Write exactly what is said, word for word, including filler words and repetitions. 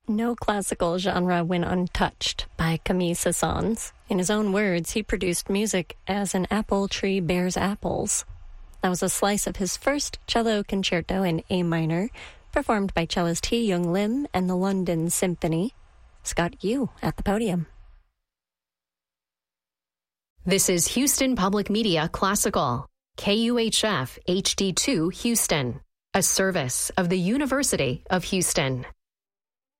No classical genre went untouched by Camille Saint-Saëns. In his own words, he produced music as an apple tree bears apples. That was a slice of his first cello concerto in A minor, performed by cellist Hee Young Lim and the London Symphony. Scott Yu at the podium. This is Houston Public Media Classical, K U H F H D two Houston, a service of the University of Houston.